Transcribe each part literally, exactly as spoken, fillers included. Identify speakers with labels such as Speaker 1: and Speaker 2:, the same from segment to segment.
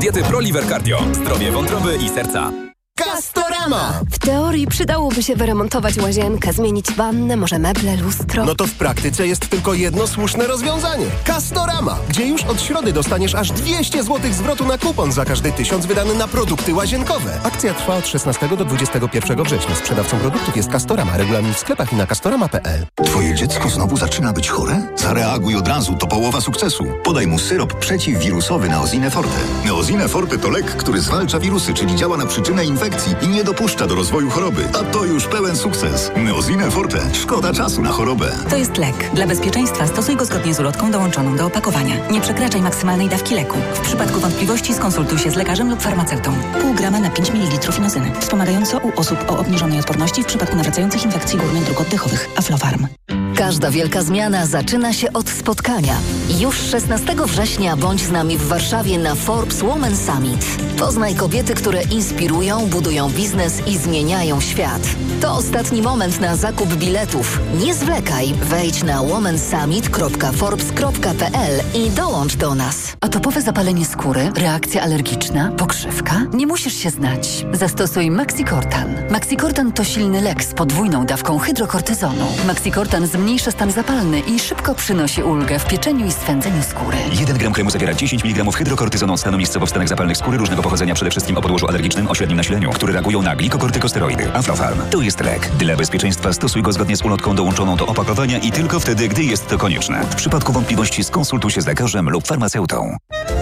Speaker 1: Diety ProLiver Cardio. Zdrowie wątroby i serca.
Speaker 2: Castorama!
Speaker 3: W teorii przydałoby się wyremontować łazienkę, zmienić wannę, może meble, lustro.
Speaker 2: No to w praktyce jest tylko jedno słuszne rozwiązanie. Castorama, gdzie już od środy dostaniesz aż dwieście złotych zwrotu na kupon za każdy tysiąc wydany na produkty łazienkowe. Akcja trwa od szesnastego do dwudziestego pierwszego września. Sprzedawcą produktów jest Castorama. Regulamin w sklepach i na castorama kropka p l.
Speaker 4: Twoje dziecko znowu zaczyna być chore? Zareaguj od razu, to połowa sukcesu. Podaj mu syrop przeciwwirusowy Neosine Forte. Neosine Forte to lek, który zwalcza wirusy, czyli działa na przyczynę infekcji i nie dopuszcza do rozwoju choroby. A to już pełen sukces. Neosine Forte. Szkoda czasu na chorobę.
Speaker 5: To jest lek. Dla bezpieczeństwa stosuj go zgodnie z ulotką dołączoną do opakowania. Nie przekraczaj maksymalnej dawki leku. W przypadku wątpliwości skonsultuj się z lekarzem lub farmaceutą. Pół grama na pięć mililitrów inozyny. Wspomagająco u osób o obniżonej odporności w przypadku nawracających infekcji górnych dróg oddechowych. Aflofarm.
Speaker 6: Każda wielka zmiana zaczyna się od spotkania. Już szesnastego września bądź z nami w Warszawie na Forbes Women Summit. Poznaj kobiety, które inspirują, budują biznes i zmieniają świat. To ostatni moment na zakup biletów. Nie zwlekaj. Wejdź na woman summit kropka forbes kropka p l i dołącz do nas.
Speaker 7: Atopowe zapalenie skóry, reakcja alergiczna, pokrzywka? Nie musisz się znać. Zastosuj Maxicortan. Maxicortan to silny lek z podwójną dawką hydrokortyzonu. Maxicortan zmniejsza stan zapalny i szybko przynosi ulgę w pieczeniu i swędzeniu skóry.
Speaker 8: jeden gram kremu zawiera dziesięć miligramów hydrokortyzonu od stanu miejscowo w stanach zapalnych skóry różnego pochodzenia, przede wszystkim o podłożu alergicznym o średnim nasileniu, które reagują na glikokortykosteroidy. Aflofarm. To jest lek. Dla bezpieczeństwa stosuj go zgodnie z ulotką dołączoną do opakowania i tylko wtedy, gdy jest to konieczne. W przypadku wątpliwości skonsultuj się z lekarzem lub farmaceutą.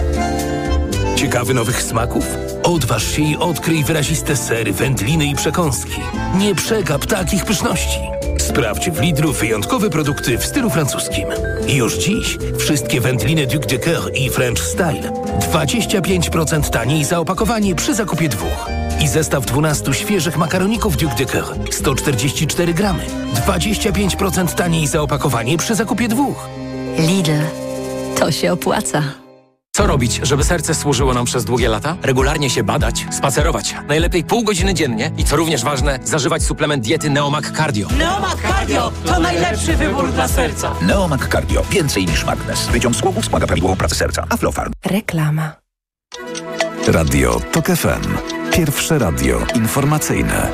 Speaker 9: Ciekawy nowych smaków? Odważ się i odkryj wyraziste sery, wędliny i przekąski. Nie przegap takich pyszności. Sprawdź w Lidlu wyjątkowe produkty w stylu francuskim. Już dziś wszystkie wędliny Duc de Coeur i French Style dwadzieścia pięć procent taniej za opakowanie przy zakupie dwóch. I zestaw dwunastu świeżych makaroników Duc de Coeur sto czterdzieści cztery gramy. dwadzieścia pięć procent taniej za opakowanie przy zakupie dwóch.
Speaker 7: Lidl. To się opłaca.
Speaker 10: Co robić, żeby serce służyło nam przez długie lata? Regularnie się badać, spacerować. Najlepiej pół godziny dziennie i co również ważne, zażywać suplement diety Neomag Cardio.
Speaker 11: Neomag Cardio to najlepszy wybór dla serca.
Speaker 8: Neomag Cardio. Więcej niż magnes. Wyciąg z głowów wspomaga prawidłową pracę serca. Aflofarm.
Speaker 3: Reklama.
Speaker 12: Radio TOK F M. Pierwsze radio informacyjne.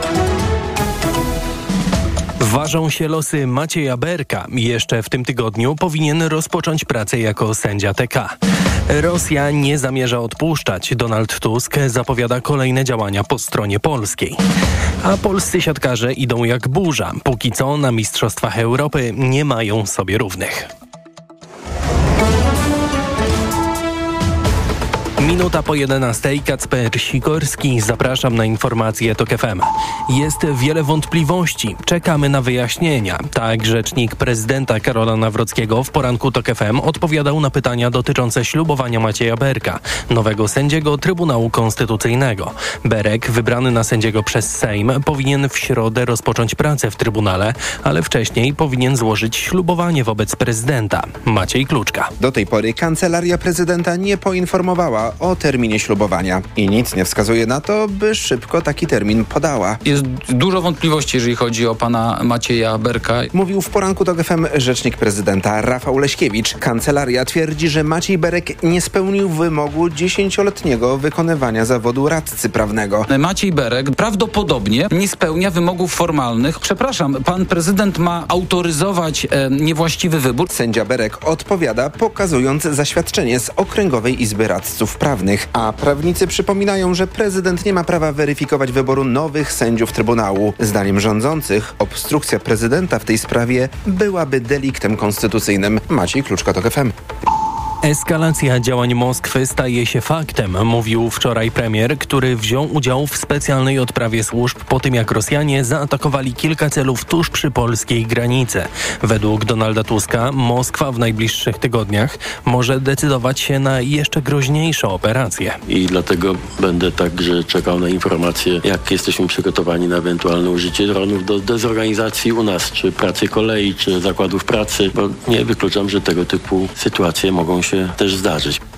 Speaker 13: Ważą się losy Macieja Berka. Jeszcze w tym tygodniu powinien rozpocząć pracę jako sędzia T K. Rosja nie zamierza odpuszczać. Donald Tusk zapowiada kolejne działania po stronie polskiej. A polscy siatkarze idą jak burza. Póki co na Mistrzostwach Europy nie mają sobie równych. Minuta po jedenastej. Kacper Sikorski. Zapraszam na informacje TOK F M. Jest wiele wątpliwości. Czekamy na wyjaśnienia. Tak rzecznik prezydenta Karola Nawrockiego w poranku TOK F M odpowiadał na pytania dotyczące ślubowania Macieja Berka, nowego sędziego Trybunału Konstytucyjnego. Berek, wybrany na sędziego przez Sejm, powinien w środę rozpocząć pracę w Trybunale, ale wcześniej powinien złożyć ślubowanie wobec prezydenta. Maciej Kluczka.
Speaker 14: Do tej pory kancelaria prezydenta nie poinformowała o terminie ślubowania i nic nie wskazuje na to, by szybko taki termin podała.
Speaker 15: Jest dużo wątpliwości, jeżeli chodzi o pana Macieja Berka.
Speaker 14: Mówił w poranku TOK F M rzecznik prezydenta Rafał Leśkiewicz. Kancelaria twierdzi, że Maciej Berek nie spełnił wymogu dziesięcioletniego wykonywania zawodu radcy prawnego.
Speaker 15: Maciej Berek prawdopodobnie nie spełnia wymogów formalnych. Przepraszam, pan prezydent ma autoryzować e, niewłaściwy wybór.
Speaker 14: Sędzia Berek odpowiada, pokazując zaświadczenie z Okręgowej Izby Radców Prawnych, a prawnicy przypominają, że prezydent nie ma prawa weryfikować wyboru nowych sędziów Trybunału. Zdaniem rządzących obstrukcja prezydenta w tej sprawie byłaby deliktem konstytucyjnym. Maciej Kluczka, TOK F M.
Speaker 13: Eskalacja działań Moskwy staje się faktem, mówił wczoraj premier, który wziął udział w specjalnej odprawie służb po tym, jak Rosjanie zaatakowali kilka celów tuż przy polskiej granicy. Według Donalda Tuska Moskwa w najbliższych tygodniach może decydować się na jeszcze groźniejsze operacje.
Speaker 16: I dlatego będę także czekał na informacje, jak jesteśmy przygotowani na ewentualne użycie dronów do dezorganizacji u nas, czy pracy kolei, czy zakładów pracy, bo nie wykluczam, że tego typu sytuacje mogą się też zdarzyć.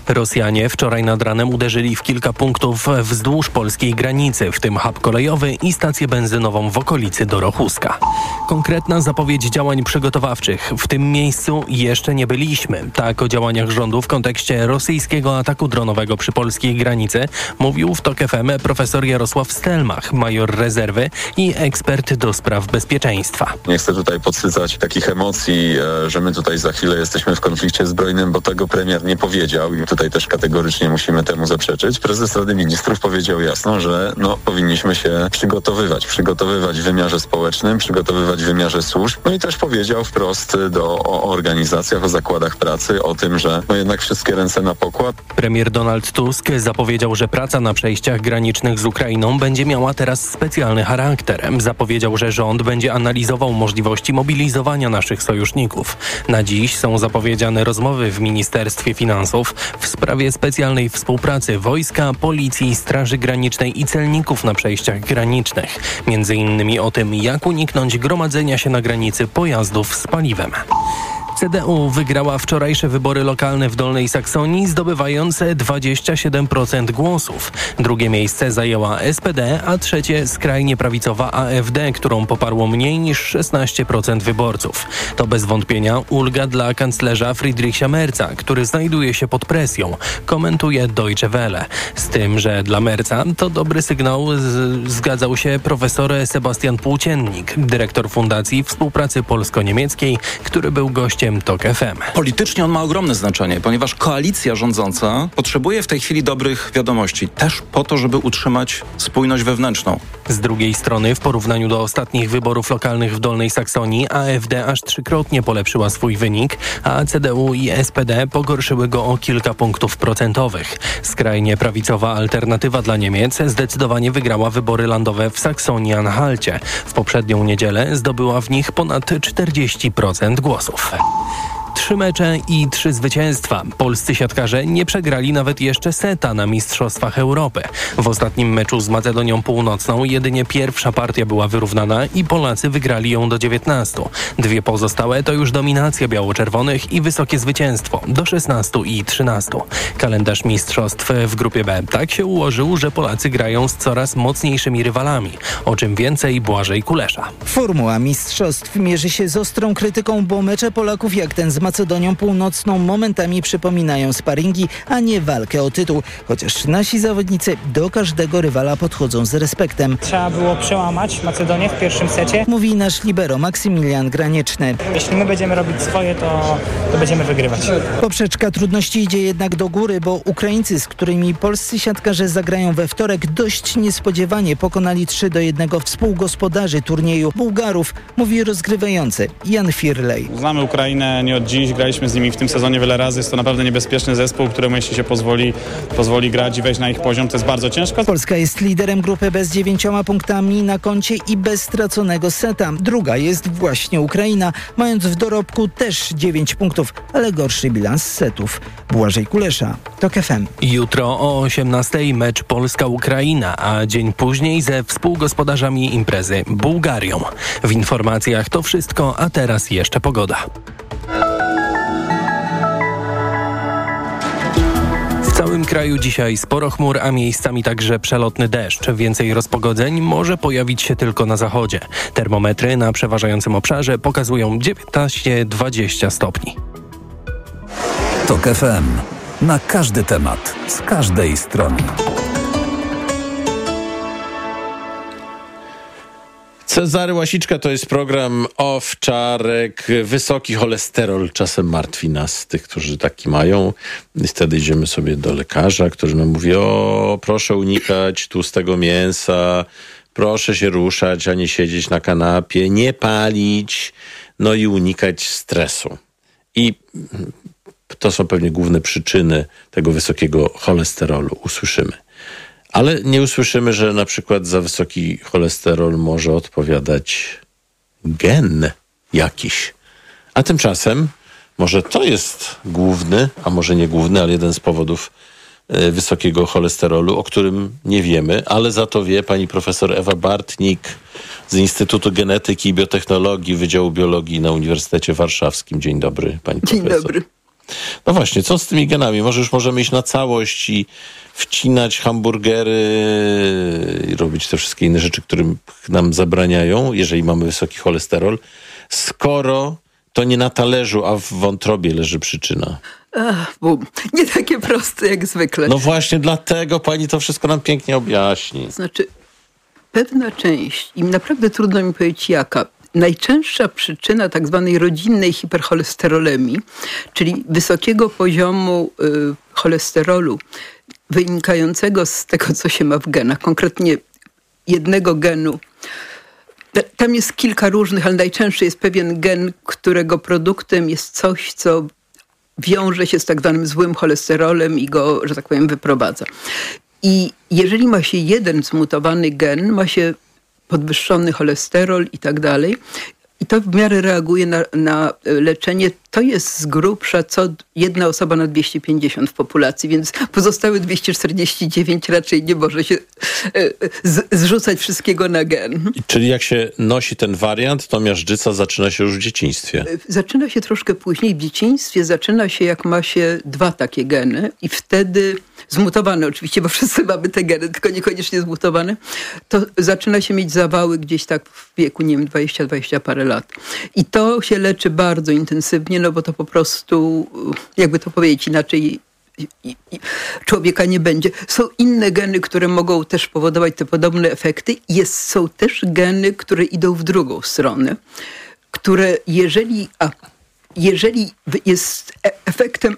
Speaker 13: Rosjanie wczoraj nad ranem uderzyli w kilka punktów wzdłuż polskiej granicy, w tym hub kolejowy i stację benzynową w okolicy Dorochuska. Konkretna zapowiedź działań przygotowawczych. W tym miejscu jeszcze nie byliśmy. Tak o działaniach rządu w kontekście rosyjskiego ataku dronowego przy polskiej granicy mówił w TOK F M profesor Jarosław Stelmach, major rezerwy i ekspert do spraw bezpieczeństwa.
Speaker 17: Nie chcę tutaj podsycać takich emocji, że my tutaj za chwilę jesteśmy w konflikcie zbrojnym, bo tego premier nie powiedział i tutaj też kategorycznie musimy temu zaprzeczyć. Prezes Rady Ministrów powiedział jasno, że no, powinniśmy się przygotowywać, przygotowywać w wymiarze społecznym, przygotowywać w wymiarze służb. No i też powiedział wprost do, o organizacjach, o zakładach pracy, o tym, że no jednak wszystkie ręce na pokład.
Speaker 13: Premier Donald Tusk zapowiedział, że praca na przejściach granicznych z Ukrainą będzie miała teraz specjalny charakter. Zapowiedział, że rząd będzie analizował możliwości mobilizowania naszych sojuszników. Na dziś są zapowiedziane rozmowy w Ministerstwie Finansów w sprawie specjalnej współpracy wojska, policji, Straży Granicznej i celników na przejściach granicznych. Między innymi o tym, jak uniknąć gromadzenia się na granicy pojazdów z paliwem. C D U wygrała wczorajsze wybory lokalne w Dolnej Saksonii, zdobywając dwadzieścia siedem procent głosów. Drugie miejsce zajęła S P D, a trzecie skrajnie prawicowa A F D, którą poparło mniej niż szesnaście procent wyborców. To bez wątpienia ulga dla kanclerza Friedricha Merza, który znajduje się pod presją, komentuje Deutsche Welle. Z tym, że dla Merza to dobry sygnał, z- zgadzał się profesor Sebastian Płóciennik, dyrektor Fundacji Współpracy Polsko-Niemieckiej, który był gościem TOK F M.
Speaker 18: Politycznie on ma ogromne znaczenie, ponieważ koalicja rządząca potrzebuje w tej chwili dobrych wiadomości, też po to, żeby utrzymać spójność wewnętrzną.
Speaker 13: Z drugiej strony, w porównaniu do ostatnich wyborów lokalnych w Dolnej Saksonii, A F D aż trzykrotnie polepszyła swój wynik, a C D U i S P D pogorszyły go o kilka punktów procentowych. Skrajnie prawicowa Alternatywa dla Niemiec zdecydowanie wygrała wybory landowe w Saksonii-Anhalcie. W poprzednią niedzielę zdobyła w nich ponad czterdzieści procent głosów. Trzy mecze i trzy zwycięstwa. Polscy siatkarze nie przegrali nawet jeszcze seta na Mistrzostwach Europy. W ostatnim meczu z Macedonią Północną jedynie pierwsza partia była wyrównana i Polacy wygrali ją do dziewiętnastu. Dwie pozostałe to już dominacja biało-czerwonych i wysokie zwycięstwo do szesnastu i trzynastu. Kalendarz mistrzostw w grupie B tak się ułożył, że Polacy grają z coraz mocniejszymi rywalami. O czym więcej Błażej Kulesza.
Speaker 19: Formuła mistrzostw mierzy się z ostrą krytyką, bo mecze Polaków jak ten z Macedonią Północną momentami przypominają sparingi, a nie walkę o tytuł. Chociaż nasi zawodnicy do każdego rywala podchodzą z respektem.
Speaker 20: Trzeba było przełamać Macedonię w pierwszym secie.
Speaker 19: Mówi nasz libero Maksymilian Granieczny.
Speaker 20: Jeśli my będziemy robić swoje, to, to będziemy wygrywać.
Speaker 19: Poprzeczka trudności idzie jednak do góry, bo Ukraińcy, z którymi polscy siatkarze zagrają we wtorek, dość niespodziewanie pokonali trzy do jednego współgospodarzy turnieju Bułgarów, mówi rozgrywający Jan Firlej.
Speaker 21: Znamy Ukrainę nie od dziś. Graliśmy z nimi w tym sezonie wiele razy. Jest to naprawdę niebezpieczny zespół, któremu jeśli się pozwoli, pozwoli grać i wejść na ich poziom, to jest bardzo ciężko.
Speaker 19: Polska jest liderem grupy B z dziewięcioma punktami na koncie i bez straconego seta. Druga jest właśnie Ukraina, mając w dorobku też dziewięć punktów, ale gorszy bilans setów. Błażej Kulesza, TOK F M.
Speaker 13: Jutro o osiemnastej mecz Polska-Ukraina, a dzień później ze współgospodarzami imprezy Bułgarią. W informacjach to wszystko, a teraz jeszcze pogoda. W całym kraju dzisiaj sporo chmur, a miejscami także przelotny deszcz. Więcej rozpogodzeń może pojawić się tylko na zachodzie. Termometry na przeważającym obszarze pokazują dziewiętnaście do dwudziestu stopni.
Speaker 12: TOK F M. Na każdy temat, z każdej strony.
Speaker 22: Cezary Łasiczka to jest program Owczarek. Wysoki cholesterol czasem martwi nas, tych, którzy taki mają. I wtedy idziemy sobie do lekarza, który nam mówi: o, proszę unikać tłustego mięsa, proszę się ruszać, a nie siedzieć na kanapie, nie palić, no i unikać stresu. I to są pewnie główne przyczyny tego wysokiego cholesterolu. Usłyszymy. Ale nie usłyszymy, że na przykład za wysoki cholesterol może odpowiadać gen jakiś. A tymczasem może to jest główny, a może nie główny, ale jeden z powodów y, wysokiego cholesterolu, o którym nie wiemy, ale za to wie pani profesor Ewa Bartnik z Instytutu Genetyki i Biotechnologii Wydziału Biologii na Uniwersytecie Warszawskim. Dzień dobry, pani profesor.
Speaker 23: Dzień dobry.
Speaker 22: No właśnie, co z tymi genami? Może już możemy iść na całość i wcinać hamburgery i robić te wszystkie inne rzeczy, które nam zabraniają, jeżeli mamy wysoki cholesterol, skoro to nie na talerzu, a w wątrobie leży przyczyna.
Speaker 1: Ach, bum. Nie takie proste jak zwykle.
Speaker 22: No właśnie dlatego pani to wszystko nam pięknie objaśni.
Speaker 1: Znaczy, pewna część, i naprawdę trudno mi powiedzieć jaka, najczęstsza przyczyna tak zwanej rodzinnej hipercholesterolemii, czyli wysokiego poziomu y, cholesterolu wynikającego z tego, co się ma w genach, konkretnie jednego genu. Tam jest kilka różnych, ale najczęstszy jest pewien gen, którego produktem jest coś, co wiąże się z tak zwanym złym cholesterolem i go, że tak powiem, wyprowadza. I jeżeli ma się jeden zmutowany gen, ma się podwyższony cholesterol i tak dalej, i to w miarę reaguje na, na leczenie. To jest z grubsza co jedna osoba na dwieście pięćdziesiąt w populacji, więc pozostałe dwieście czterdzieści dziewięć raczej nie może się z, zrzucać wszystkiego na gen.
Speaker 22: Czyli jak się nosi ten wariant, to miażdżyca zaczyna się już w dzieciństwie?
Speaker 1: Zaczyna się troszkę później. W dzieciństwie zaczyna się, jak ma się dwa takie geny i wtedy zmutowane oczywiście, bo wszyscy mamy te geny, tylko niekoniecznie zmutowane, to zaczyna się mieć zawały gdzieś tak w wieku, nie wiem, dwadzieścia, dwadzieścia parę lat. I to się leczy bardzo intensywnie, no bo to po prostu, jakby to powiedzieć inaczej, i, i człowieka nie będzie. Są inne geny, które mogą też powodować te podobne efekty. Jest, są też geny, które idą w drugą stronę, które jeżeli, a, jeżeli jest efektem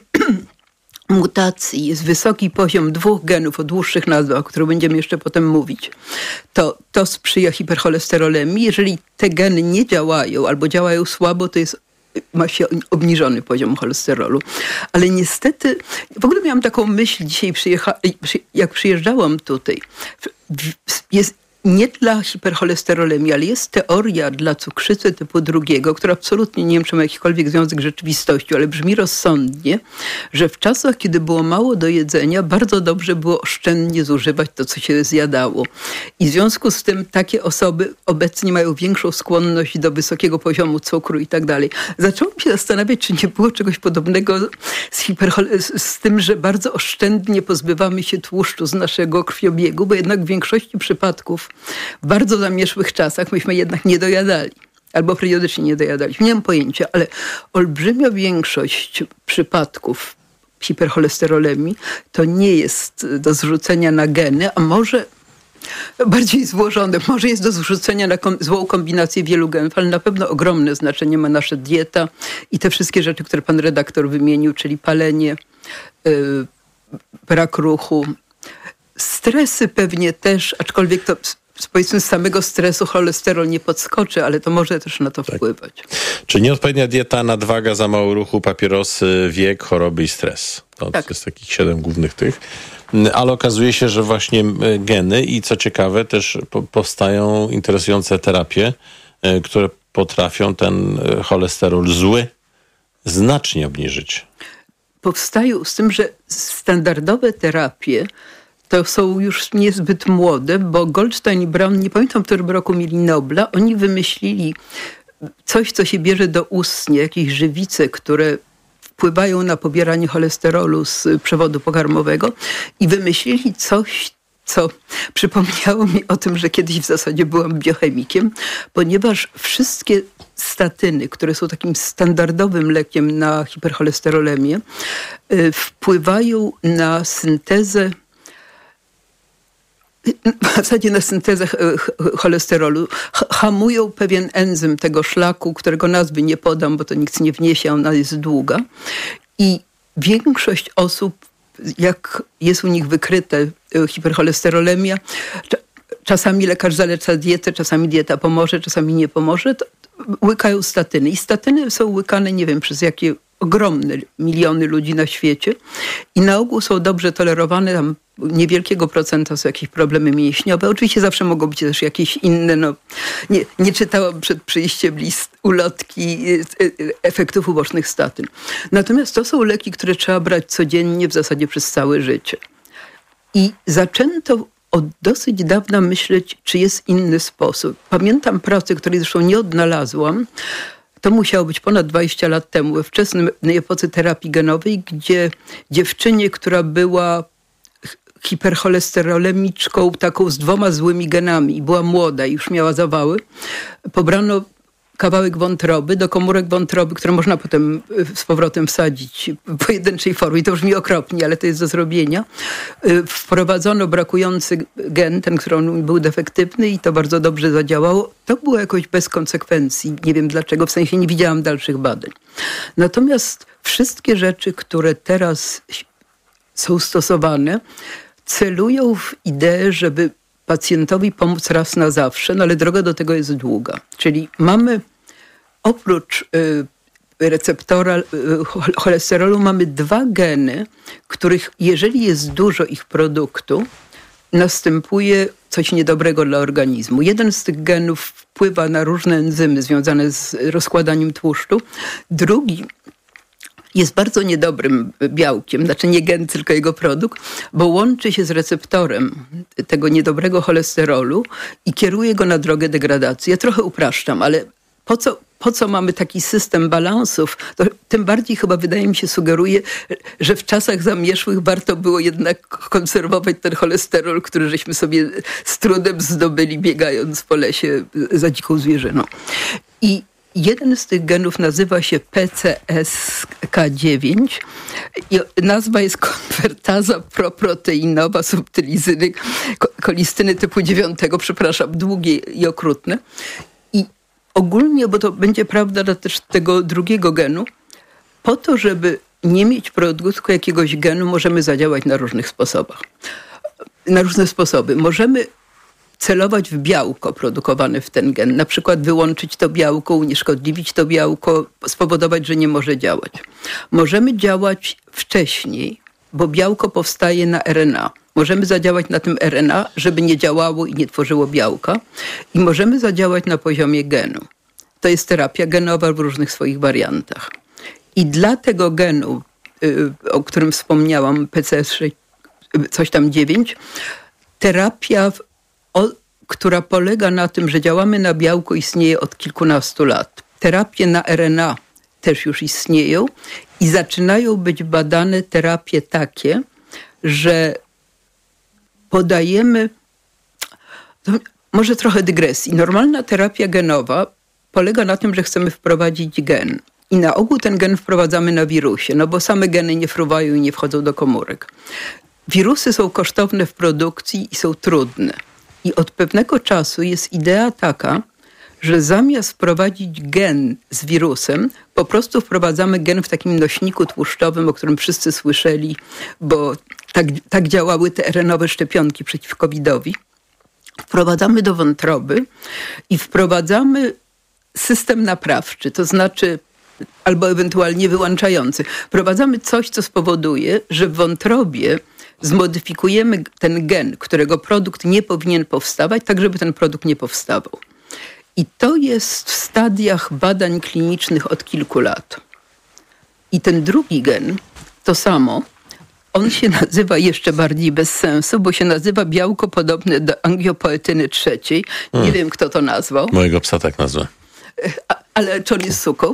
Speaker 1: mutacji, jest wysoki poziom dwóch genów o dłuższych nazwach, o których będziemy jeszcze potem mówić, to to sprzyja hipercholesterolemii. Jeżeli te geny nie działają albo działają słabo, to jest ma się obniżony poziom cholesterolu. Ale niestety, w ogóle miałam taką myśl dzisiaj, przyjecha- jak przyjeżdżałam tutaj, jest nie dla hipercholesterolemii, ale jest teoria dla cukrzycy typu drugiego, która absolutnie nie wiem, czy ma jakikolwiek związek z rzeczywistością, ale brzmi rozsądnie, że w czasach, kiedy było mało do jedzenia, bardzo dobrze było oszczędnie zużywać to, co się zjadało. I w związku z tym takie osoby obecnie mają większą skłonność do wysokiego poziomu cukru i tak dalej. Zaczęłam się zastanawiać, czy nie było czegoś podobnego z, hiperchole- z tym, że bardzo oszczędnie pozbywamy się tłuszczu z naszego krwiobiegu, bo jednak w większości przypadków w bardzo zamieszłych czasach myśmy jednak nie dojadali. Albo periodycznie nie dojadaliśmy. Nie mam pojęcia, ale olbrzymia większość przypadków hipercholesterolemii to nie jest do zrzucenia na geny, a może bardziej złożone. Może jest do zrzucenia na kom- złą kombinację wielu genów, ale na pewno ogromne znaczenie ma nasza dieta i te wszystkie rzeczy, które pan redaktor wymienił, czyli palenie, yy, brak ruchu, stresy pewnie też, aczkolwiek to powiedzmy z samego stresu cholesterol nie podskoczy, ale to może też na to tak wpływać.
Speaker 22: Czy nieodpowiednia dieta, nadwaga, za mało ruchu, papierosy, wiek, choroby i stres. To tak. jest takich siedem głównych tych. Ale okazuje się, że właśnie geny i co ciekawe też po- powstają interesujące terapie, y, które potrafią ten cholesterol zły znacznie obniżyć.
Speaker 1: Powstają z tym, że standardowe terapie to są już niezbyt młode, bo Goldstein i Brown, nie pamiętam w którym roku mieli Nobla, oni wymyślili coś, co się bierze do ustnie, jakieś żywice, które wpływają na pobieranie cholesterolu z przewodu pokarmowego i wymyślili coś, co przypomniało mi o tym, że kiedyś w zasadzie byłam biochemikiem, ponieważ wszystkie statyny, które są takim standardowym lekiem na hipercholesterolemię, wpływają na syntezę w zasadzie na syntezę cholesterolu, hamują pewien enzym tego szlaku, którego nazwy nie podam, bo to nikt nie wniesie, ona jest długa. I większość osób, jak jest u nich wykryte hipercholesterolemia, czasami lekarz zaleca dietę, czasami dieta pomoże, czasami nie pomoże, to łykają statyny. I statyny są łykane, nie wiem przez jakie ogromne miliony ludzi na świecie i na ogół są dobrze tolerowane, tam niewielkiego procenta są jakieś problemy mięśniowe. Oczywiście zawsze mogą być też jakieś inne, no nie, nie czytałam przed przyjściem list ulotki efektów ubocznych statyn. Natomiast to są leki, które trzeba brać codziennie, w zasadzie przez całe życie. I zaczęto od dosyć dawna myśleć, czy jest inny sposób. Pamiętam pracę, której zresztą nie odnalazłam. to musiało być ponad dwadzieścia lat temu, we wczesnej epoce terapii genowej, gdzie dziewczynie, która była hipercholesterolemiczką, taką z dwoma złymi genami i była młoda i już miała zawały, pobrano kawałek wątroby do komórek wątroby, które można potem z powrotem wsadzić w pojedynczej formie. To brzmi okropnie, ale to jest do zrobienia. Wprowadzono brakujący gen, ten, który on był defektywny i to bardzo dobrze zadziałało. To było jakoś bez konsekwencji. Nie wiem dlaczego, w sensie nie widziałam dalszych badań. Natomiast wszystkie rzeczy, które teraz są stosowane, celują w ideę, żeby pacjentowi pomóc raz na zawsze, no ale droga do tego jest długa. Czyli mamy oprócz y, receptora y, cholesterolu mamy dwa geny, których jeżeli jest dużo ich produktu, następuje coś niedobrego dla organizmu. Jeden z tych genów wpływa na różne enzymy związane z rozkładaniem tłuszczu. Drugi jest bardzo niedobrym białkiem, znaczy nie gen, tylko jego produkt, bo łączy się z receptorem tego niedobrego cholesterolu i kieruje go na drogę degradacji. Ja trochę upraszczam, ale po co, po co mamy taki system balansów? To tym bardziej chyba wydaje mi się sugeruje, że w czasach zamierzchłych warto było jednak konserwować ten cholesterol, który żeśmy sobie z trudem zdobyli, biegając po lesie za dziką zwierzyną. I jeden z tych genów nazywa się P C S K dziewięć i nazwa jest konwertaza proproteinowa subtylizyny kolistyny typu dziewiątego, przepraszam, długie i okrutne. I ogólnie, bo to będzie prawda też tego drugiego genu, po to, żeby nie mieć produktu jakiegoś genu, możemy zadziałać na różnych sposobach. Na różne sposoby. Możemy celować w białko produkowane w ten gen. Na przykład wyłączyć to białko, unieszkodliwić to białko, spowodować, że nie może działać. Możemy działać wcześniej, bo białko powstaje na R N A. Możemy zadziałać na tym R N A, żeby nie działało i nie tworzyło białka. I możemy zadziałać na poziomie genu. To jest terapia genowa w różnych swoich wariantach. I dla tego genu, o którym wspomniałam, P C S sześć, coś tam dziewięć, terapia w O, która polega na tym, że działamy na białko, istnieje od kilkunastu lat. Terapie na R N A też już istnieją i zaczynają być badane terapie takie, że podajemy, może trochę dygresji, normalna terapia genowa polega na tym, że chcemy wprowadzić gen. I na ogół ten gen wprowadzamy na wirusie, no bo same geny nie fruwają i nie wchodzą do komórek. Wirusy są kosztowne w produkcji i są trudne. I od pewnego czasu jest idea taka, że zamiast wprowadzić gen z wirusem, po prostu wprowadzamy gen w takim nośniku tłuszczowym, o którym wszyscy słyszeli, bo tak, tak działały te R N A-owe szczepionki przeciw kowidowi. Wprowadzamy do wątroby i wprowadzamy system naprawczy, to znaczy albo ewentualnie wyłączający. Wprowadzamy coś, co spowoduje, że w wątrobie zmodyfikujemy ten gen, którego produkt nie powinien powstawać, tak żeby ten produkt nie powstawał. I to jest w stadiach badań klinicznych od kilku lat. I ten drugi gen, to samo, on się nazywa jeszcze bardziej bez sensu, bo się nazywa białko podobne do angiopoetyny trzeciej. Nie hmm. wiem, kto to nazwał.
Speaker 22: Mojego psa tak nazwa.
Speaker 1: A, ale czy on jest suką?